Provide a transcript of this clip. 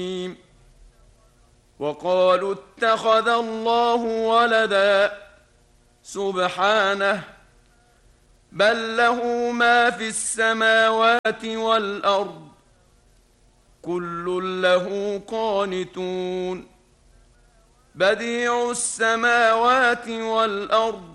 وقالوا اتخذ الله ولدا سبحانه بل له ما في السماوات والأرض كل له قانتون بديع السماوات والأرض